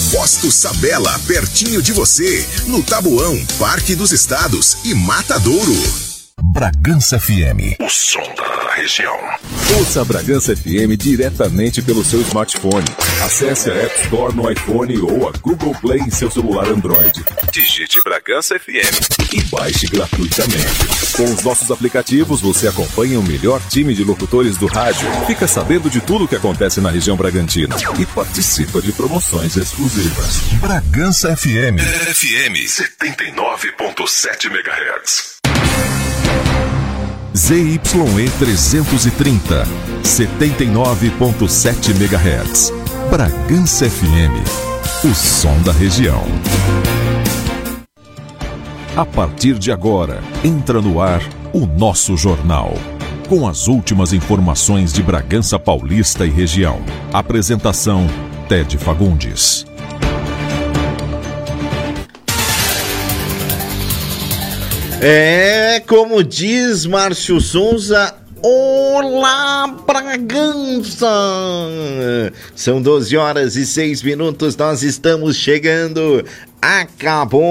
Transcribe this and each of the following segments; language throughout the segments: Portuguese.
Posto Sabela, pertinho de você, no Taboão, Parque dos Estados e Matadouro. Bragança FM, o som da região. Ouça a Bragança FM diretamente pelo seu smartphone. Acesse a App Store no iPhone ou a Google Play em seu celular Android. Digite Bragança FM e baixe gratuitamente. Com os nossos aplicativos, você acompanha o melhor time de locutores do rádio, fica sabendo de tudo o que acontece na região bragantina e participa de promoções exclusivas. Bragança FM. FM 79.7 MHz. ZYE 330, 79.7 MHz. Bragança FM, o som da região. A partir de agora, entra no ar o nosso jornal. Com as últimas informações de Bragança Paulista e região. Apresentação, Ted Fagundes. Como diz Márcio Souza, olá Bragança! São 12h06, nós estamos chegando. Acabou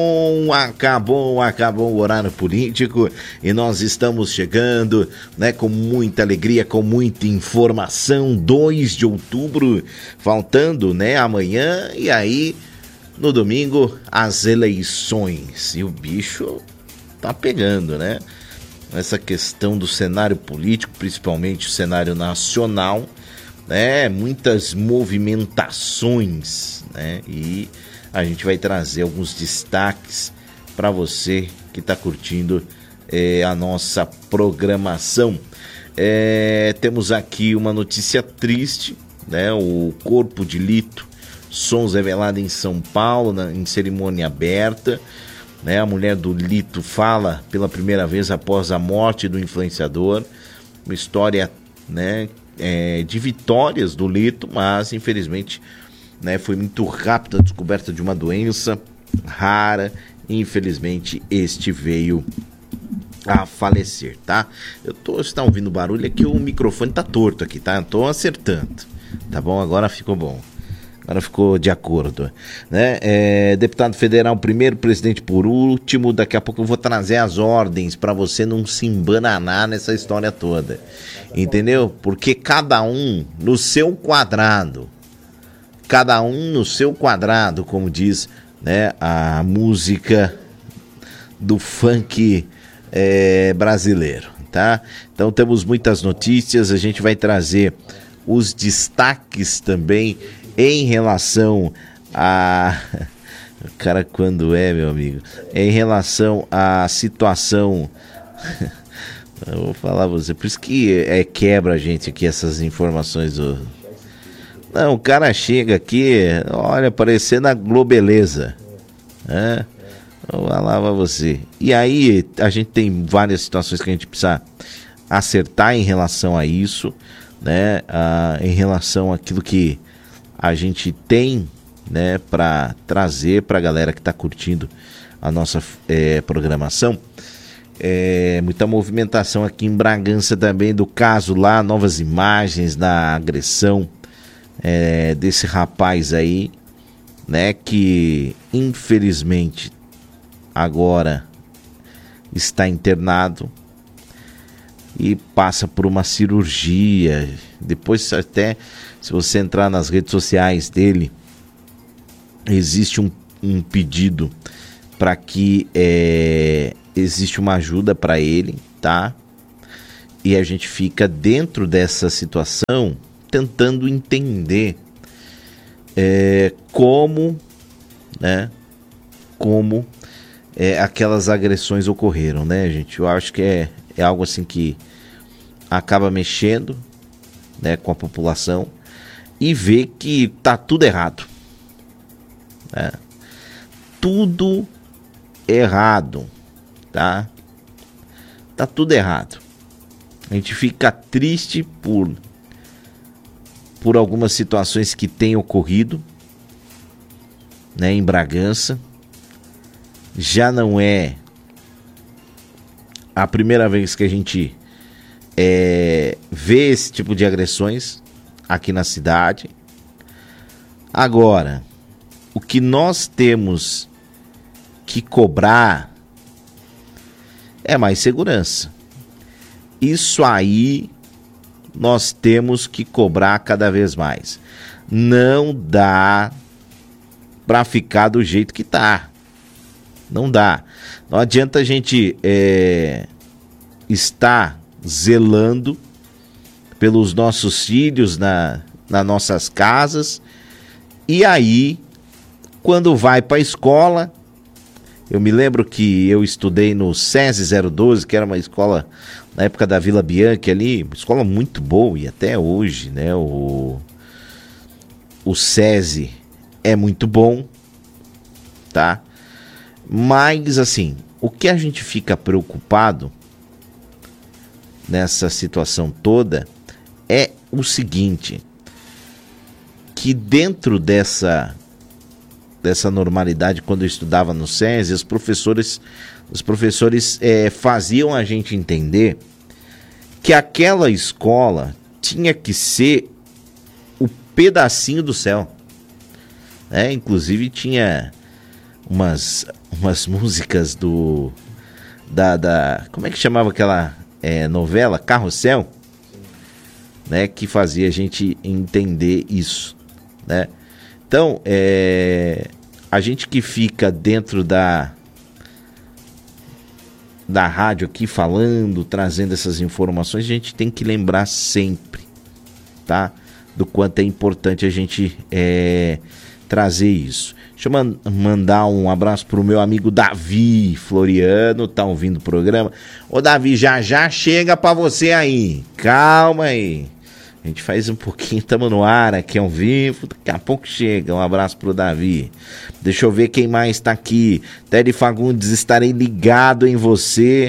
o horário político e nós estamos chegando, né, com muita alegria, com muita informação. 2 de outubro, faltando, né, amanhã, e aí no domingo as eleições. E o bicho tá pegando, né? Essa questão do cenário político, principalmente o cenário nacional, né? Muitas movimentações, né? E a gente vai trazer alguns destaques para você que está curtindo a nossa programação. Temos aqui uma notícia triste, né? O corpo de Lito Sons revelado em São Paulo, em cerimônia aberta. Né, a mulher do Lito fala pela primeira vez após a morte do influenciador. Uma história, né, de vitórias do Lito, mas infelizmente, né, foi muito rápida a descoberta de uma doença rara. Infelizmente este veio a falecer, tá? Você está ouvindo barulho aqui, o microfone tá torto aqui, tá? Eu tô acertando, tá bom? Agora ficou bom. Agora ficou de acordo, né? Deputado federal primeiro, presidente por último. Daqui a pouco eu vou trazer as ordens para você não se embananar nessa história toda, entendeu? Porque cada um no seu quadrado, como diz, né, a música do funk brasileiro, tá? Então temos muitas notícias, a gente vai trazer os destaques também em relação a... O cara quando meu amigo? Em relação à situação... Eu vou falar pra você, por isso que quebra a gente aqui essas informações do... Não, o cara chega aqui, olha, parecendo a Globeleza, né? Vou falar pra você. E aí, a gente tem várias situações que a gente precisa acertar em relação a isso, né? Em relação àquilo que a gente tem, né, para trazer para a galera que está curtindo a nossa programação. Muita movimentação aqui em Bragança também do caso lá, novas imagens da agressão desse rapaz aí, né, que infelizmente agora está internado e passa por uma cirurgia. Depois, até se você entrar nas redes sociais dele, existe um pedido para que existe uma ajuda para ele, tá? E a gente fica dentro dessa situação tentando entender como, né? Como aquelas agressões ocorreram, né, gente? Eu acho que é algo assim que acaba mexendo, né, com a população e vê que tá tudo errado, né? Tudo errado, tá? Tá tudo errado. A gente fica triste por algumas situações que têm ocorrido, né, em Bragança. Já não é a primeira vez que a gente vê esse tipo de agressões aqui na cidade. Agora, o que nós temos que cobrar é mais segurança. Isso aí nós temos que cobrar cada vez mais. Não dá para ficar do jeito que tá. Não dá. Não adianta a gente estar zelando pelos nossos filhos nas nossas casas e aí, quando vai para a escola, eu me lembro que eu estudei no SESI 012, que era uma escola na época da Vila Bianchi ali, uma escola muito boa e até hoje, né, o SESI é muito bom, tá? Mas assim, o que a gente fica preocupado nessa situação toda é o seguinte, que dentro dessa normalidade, quando eu estudava no SESI, os professores faziam a gente entender que aquela escola tinha que ser o pedacinho do céu. Inclusive tinha umas músicas como é que chamava aquela novela? Carrossel, né, que fazia a gente entender isso, né? Então, a gente que fica dentro da rádio aqui falando, trazendo essas informações, a gente tem que lembrar sempre, tá? Do quanto é importante a gente trazer isso. Deixa eu mandar um abraço pro meu amigo Davi Floriano, tá ouvindo o programa. Ô Davi, já chega pra você aí, calma aí. A gente faz um pouquinho, estamos no ar aqui ao vivo, daqui a pouco chega. Um abraço pro Davi. Deixa eu ver quem mais tá aqui. Teddy Fagundes, estarei ligado em você.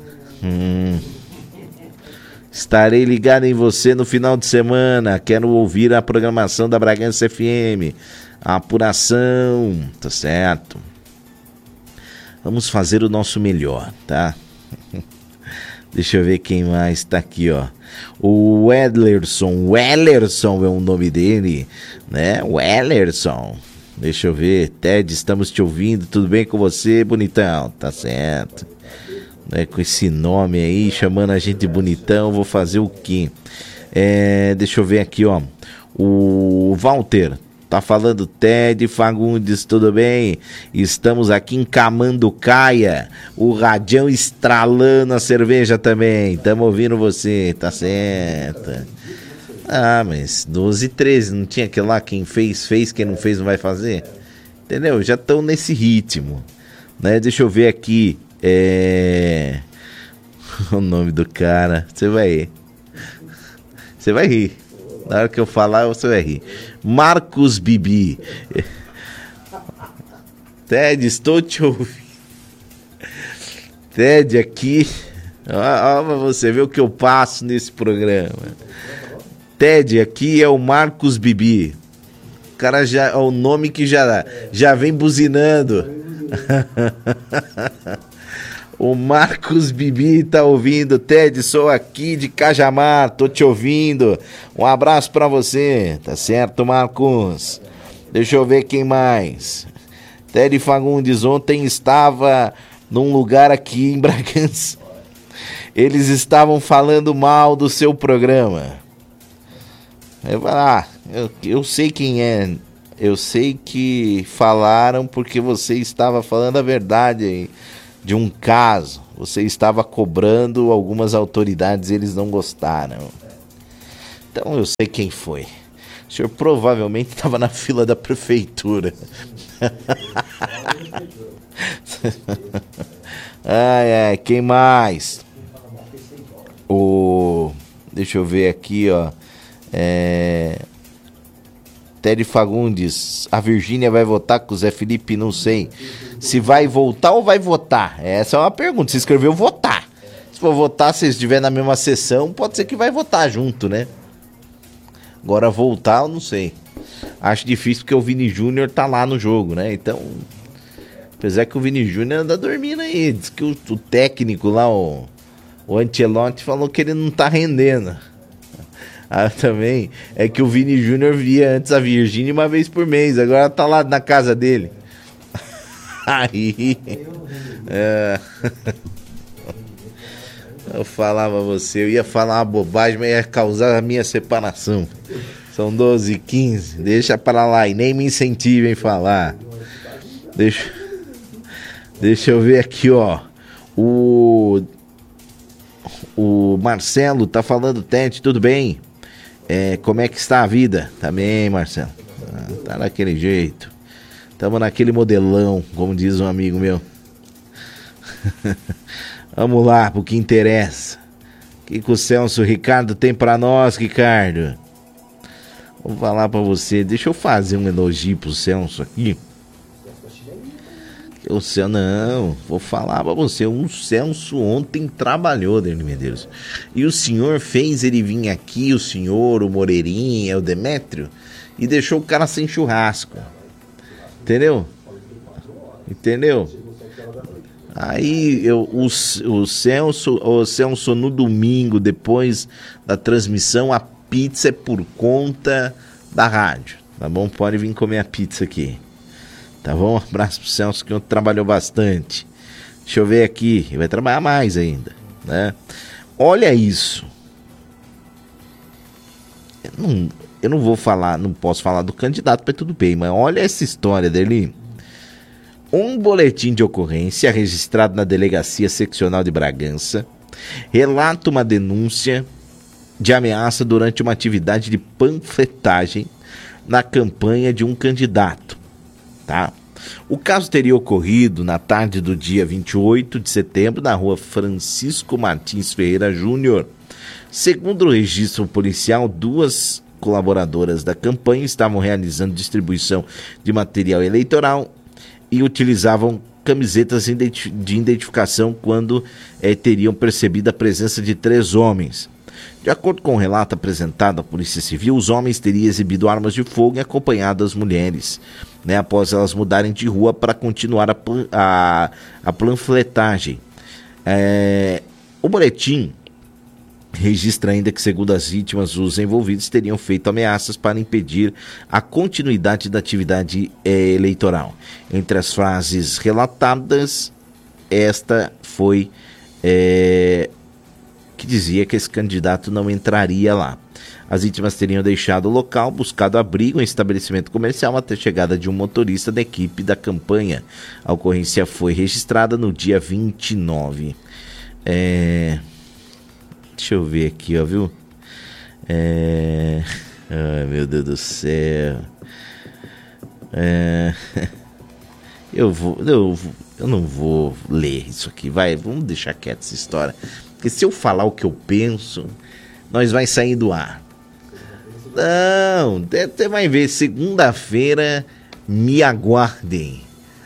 Estarei ligado em você no final de semana. Quero ouvir a programação da Bragança FM. A apuração, tá certo? Vamos fazer o nosso melhor, tá? Deixa eu ver quem mais tá aqui, ó. O Wellerson é o nome dele, né? Wellerson. Deixa eu ver. Ted, estamos te ouvindo. Tudo bem com você, bonitão? Tá certo. Com esse nome aí, chamando a gente de bonitão, vou fazer o quê? Deixa eu ver aqui, ó. O Walter tá falando, Ted Fagundes, tudo bem? Estamos aqui em Camanducaia, o radião estralando a cerveja também, estamos ouvindo você, tá certo. Mas 12h13, não tinha aquele lá, quem fez, quem não fez não vai fazer? Entendeu? Já estão nesse ritmo, né? Deixa eu ver aqui, o nome do cara, você vai rir. Na hora que eu falar, você vai rir. Marcos Bibi. Ted, estou te ouvindo. Ted, aqui. Ó, pra você ver o que eu passo nesse programa. Ted, aqui é o Marcos Bibi. O cara já é o nome que já vem buzinando. O Marcos Bibi tá ouvindo. Ted, sou aqui de Cajamar, tô te ouvindo. Um abraço pra você, tá certo, Marcos? Deixa eu ver quem mais. Ted Fagundes, ontem estava num lugar aqui em Bragança. Eles estavam falando mal do seu programa. Eu sei quem é. Eu sei que falaram porque você estava falando a verdade aí. De um caso, você estava cobrando algumas autoridades e eles não gostaram. Então eu sei quem foi. O senhor provavelmente estava na fila da prefeitura. Quem mais? Deixa eu ver aqui, ó. Ted Fagundes, a Virgínia vai votar com o Zé Felipe? Não sei. Se vai voltar ou vai votar? Essa é uma pergunta. Se escreveu votar. Se for votar, se estiver na mesma sessão, pode ser que vai votar junto, né? Agora voltar, eu não sei. Acho difícil porque o Vini Júnior tá lá no jogo, né? Então, apesar que o Vini Júnior anda dormindo aí. Diz que o técnico lá, o Ancelotti, falou que ele não tá rendendo. Também é que o Vini Júnior via antes a Virgínia uma vez por mês, agora tá lá na casa dele. Aí. Eu falava você, eu ia falar uma bobagem, mas ia causar a minha separação. São 12h15, deixa pra lá e nem me incentivem a falar. Deixa eu ver aqui, ó. O Marcelo tá falando, Tete, tudo bem? Como é que está a vida? Tá bem, Marcelo? Tá daquele jeito. Tamo naquele modelão, como diz um amigo meu. Vamos lá, pro que interessa. O que o Celso Ricardo tem pra nós, Ricardo? Vou falar pra você, deixa eu fazer um elogio pro Celso aqui. O Celso, não, vou falar pra você, o Celso ontem trabalhou, Dani Medeiros. E o senhor fez ele vir aqui, o senhor, o Moreirinha, o Demétrio, e deixou o cara sem churrasco. Entendeu? Aí o Celso no domingo, depois da transmissão, a pizza é por conta da rádio, tá bom? Pode vir comer a pizza aqui, tá bom? Um abraço pro Celso, que trabalhou bastante. Deixa eu ver aqui, ele vai trabalhar mais ainda, né? Olha isso. Eu não vou falar, não posso falar do candidato, mas tudo bem, mas olha essa história dele. Um boletim de ocorrência registrado na Delegacia Seccional de Bragança relata uma denúncia de ameaça durante uma atividade de panfletagem na campanha de um candidato, tá? O caso teria ocorrido na tarde do dia 28 de setembro na rua Francisco Martins Ferreira Júnior. Segundo o registro policial, 2 colaboradoras da campanha estavam realizando distribuição de material eleitoral e utilizavam camisetas de identificação quando teriam percebido a presença de 3 homens. De acordo com o relato apresentado à Polícia Civil, os homens teriam exibido armas de fogo e acompanhado as mulheres, né, após elas mudarem de rua para continuar a panfletagem. O boletim registra ainda que, segundo as vítimas, os envolvidos teriam feito ameaças para impedir a continuidade da atividade eleitoral. Entre as frases relatadas, esta foi que dizia que esse candidato não entraria lá. As vítimas teriam deixado o local, buscado abrigo em estabelecimento comercial até a chegada de um motorista da equipe da campanha. A ocorrência foi registrada no dia 29. Deixa eu ver aqui, ó, viu? Ai, meu Deus do céu. Eu não vou ler isso aqui, vai, vamos deixar quieto essa história. Porque se eu falar o que eu penso, nós vai sair do ar. Não, você vai ver, segunda-feira, me aguardem.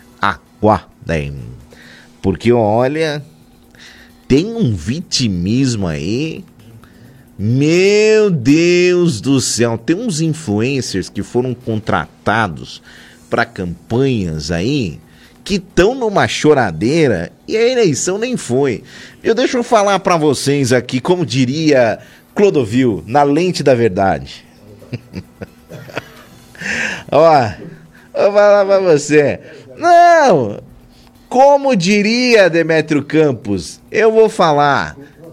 Porque, olha, tem um vitimismo aí. Meu Deus do céu, tem uns influencers que foram contratados para campanhas aí, que estão numa choradeira e a eleição nem foi. Deixa eu falar para vocês aqui, como diria Clodovil, na lente da verdade. Ó, vou falar para você. Não, como diria Demétrio Campos, eu vou falar.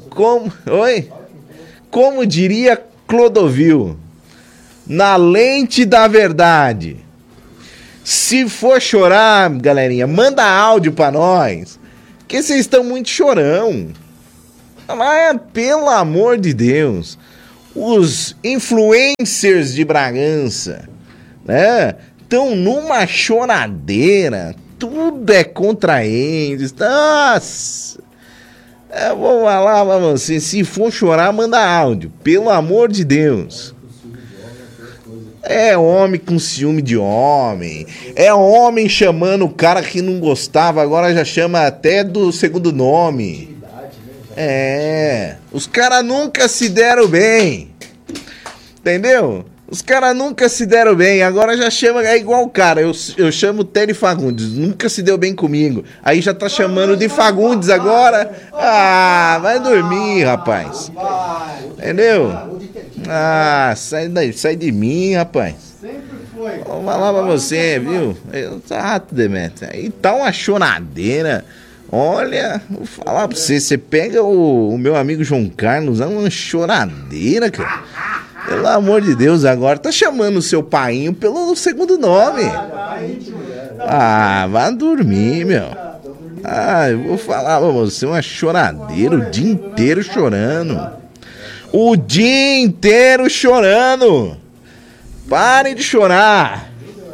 Como diria Clodovil, na lente da verdade. Se for chorar, galerinha, manda áudio pra nós, que vocês estão muito chorão. Mas, pelo amor de Deus, os influencers de Bragança, né, estão numa choradeira, tudo é contra eles. Nossa, eu vou falar pra você, se for chorar, manda áudio, pelo amor de Deus. É homem com ciúme de homem. É homem chamando o cara que não gostava, agora já chama até do segundo nome. Os caras nunca se deram bem. Entendeu? Os caras nunca se deram bem, agora já chama, é igual o cara, eu chamo Tele Fagundes, nunca se deu bem comigo. Aí já tá chamando de Fagundes agora. Ah, vai dormir, rapaz. Entendeu? Ah, sai de mim, rapaz. Sempre foi. Vou falar pra você, viu? Exato, Demetrio. Aí tá uma choradeira. Olha, vou falar pra você. Você pega o meu amigo João Carlos, é uma choradeira, cara. Pelo amor de Deus, agora tá chamando o seu painho pelo segundo nome. Ah, vai dormir, meu. Ah, eu vou falar pra você, uma choradeira, o dia inteiro chorando. O dia inteiro chorando. Parem de chorar.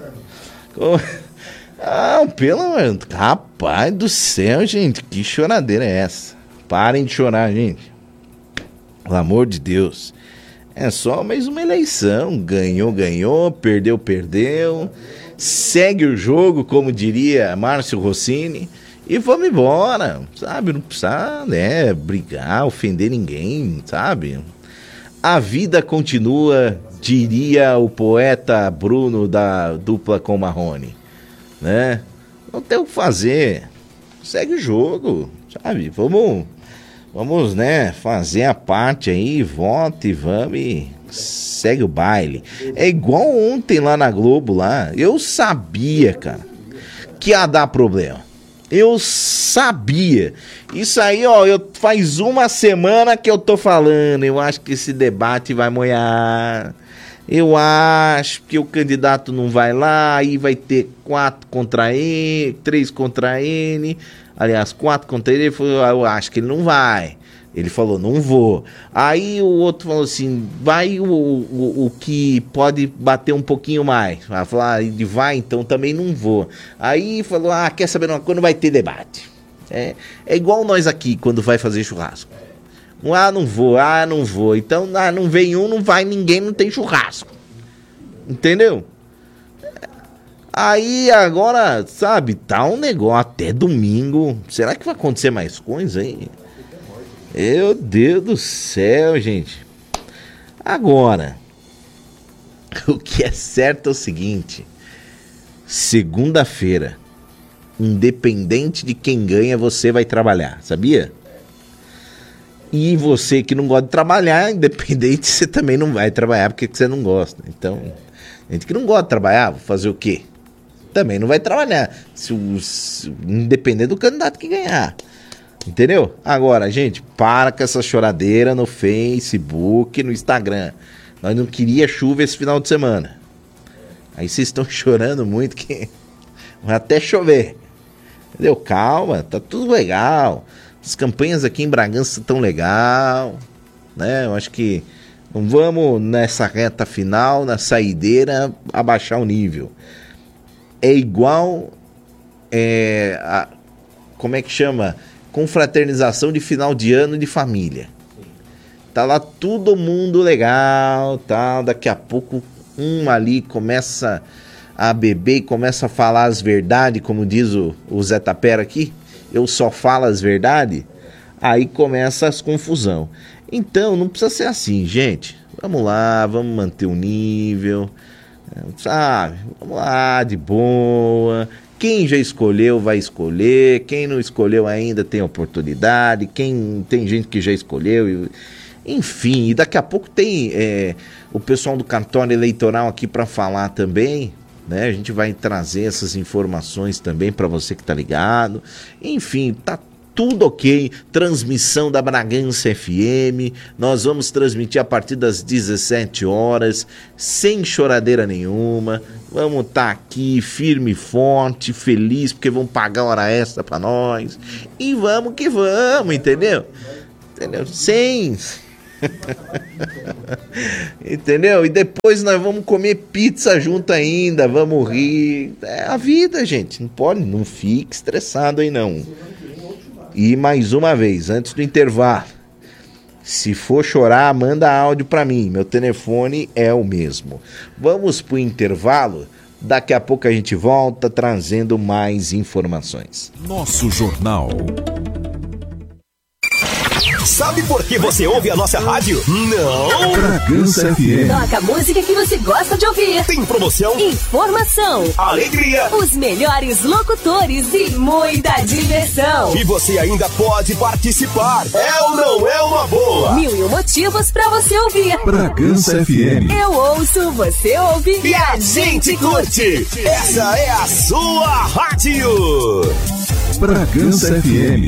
Ah, rapaz do céu, gente, que choradeira é essa? Parem de chorar, gente. Pelo amor de Deus. É só mais uma eleição. Ganhou, perdeu. Segue o jogo, como diria Márcio Rossini. E vamos embora, sabe? Não precisa, né, brigar, ofender ninguém, sabe? A vida continua, diria o poeta Bruno da dupla com Marrone, né? Não tem o que fazer. Segue o jogo, sabe? Vamos, né, fazer a parte aí, vota e vamos e segue o baile. É igual ontem lá na Globo, lá. Eu sabia, cara, que ia dar problema. Eu sabia. Isso aí, ó, faz uma semana que eu tô falando. Eu acho que esse debate vai moiar. Eu acho que o candidato não vai lá, aí vai ter 4 contra ele, 3 contra ele. Aliás, 4 contra ele, ele falou, eu acho que ele não vai. Ele falou, não vou. Aí o outro falou assim, vai o que pode bater um pouquinho mais. Vai falar, ele vai, então também não vou. Aí falou, quer saber uma coisa? Não vai ter debate. É igual nós aqui, quando vai fazer churrasco. Não vou. Então, não vem um, não vai ninguém, não tem churrasco. Entendeu? Aí agora, sabe, tá um negócio até domingo. Será que vai acontecer mais coisa aí? Meu Deus do céu, gente. Agora, o que é certo é o seguinte: segunda-feira, independente de quem ganha, você vai trabalhar, sabia? E você que não gosta de trabalhar, independente, você também não vai trabalhar porque você não gosta. Então, gente que não gosta de trabalhar, vou fazer o quê? Também não vai trabalhar, independente do candidato que ganhar. Entendeu? Agora, gente, para com essa choradeira no Facebook, no Instagram. Nós não queríamos chuva esse final de semana. Aí vocês estão chorando muito que vai até chover. Entendeu? Calma, tá tudo legal. As campanhas aqui em Bragança estão legal, né? Eu acho que não vamos nessa reta final, na saideira, abaixar o nível. É igual, como é que chama? Confraternização de final de ano de família. Tá lá todo mundo legal, tá? Daqui a pouco um ali começa a beber e começa a falar as verdades, como diz o Zé Tapera aqui. Eu só falo as verdades. Aí começa as confusão. Então não precisa ser assim, gente. Vamos lá, vamos manter o nível, sabe? Vamos lá, de boa. Quem já escolheu vai escolher, quem não escolheu ainda tem oportunidade, tem gente que já escolheu, enfim, e daqui a pouco tem o pessoal do cartório eleitoral aqui para falar também, né? A gente vai trazer essas informações também para você que tá ligado, enfim, tá tudo ok, transmissão da Bragança FM, nós vamos transmitir a partir das 17 horas, sem choradeira nenhuma, vamos estar aqui firme e forte, feliz, porque vão pagar hora extra pra nós, e vamos que vamos, entendeu? Sem... entendeu? E depois nós vamos comer pizza junto ainda, vamos rir, é a vida, gente, não fique estressado aí não. E mais uma vez, antes do intervalo, se for chorar, manda áudio pra mim. Meu telefone é o mesmo. Vamos pro intervalo. Daqui a pouco a gente volta trazendo mais informações. Nosso Jornal. Sabe por que você ouve a nossa rádio? Não! Bragança FM. Toca a música que você gosta de ouvir. Tem promoção, Informação, alegria, os melhores locutores e muita diversão. e você ainda pode participar. É ou não é uma boa? 1001 motivos pra você ouvir. Bragança FM. Eu ouço, você ouve E a gente curte! Essa é a sua rádio! Bragança FM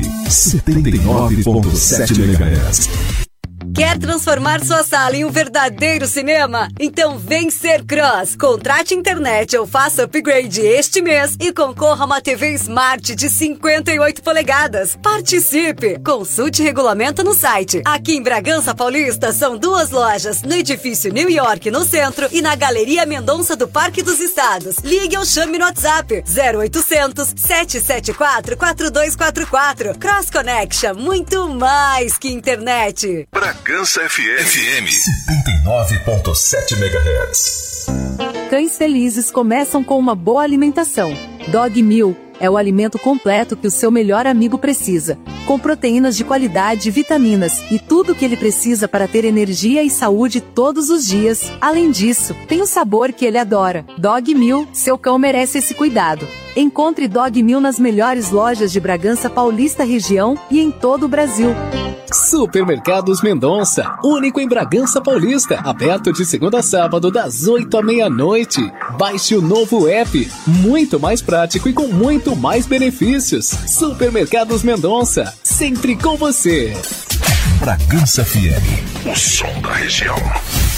79.7 MHz. Quer transformar sua sala em um verdadeiro cinema? Então vem ser Cross. Contrate internet ou faça upgrade este mês e concorra a uma TV Smart de 58 polegadas. Participe! Consulte regulamento no site. Aqui em Bragança Paulista são 2 lojas, no edifício New York, no centro, e na Galeria Mendonça do Parque dos Estados. Ligue ou chame no WhatsApp 0800 774 4244. Cross Connection, muito mais que internet. Bragança FM 79.7 MHz. Cães felizes começam com uma boa alimentação. Dog Meal é o alimento completo que o seu melhor amigo precisa, com proteínas de qualidade, vitaminas e tudo o que ele precisa para ter energia e saúde todos os dias. Além disso, tem o sabor que ele adora. Dog Meal, seu cão merece esse cuidado. Encontre Dog Meal nas melhores lojas de Bragança Paulista região e em todo o Brasil. Supermercados Mendonça, único em Bragança Paulista, aberto de segunda a sábado das 8 à meia-noite. Baixe o novo app, muito mais prático e com muito mais benefícios. Supermercados Mendonça, sempre com você. Bragança FM, o som da região.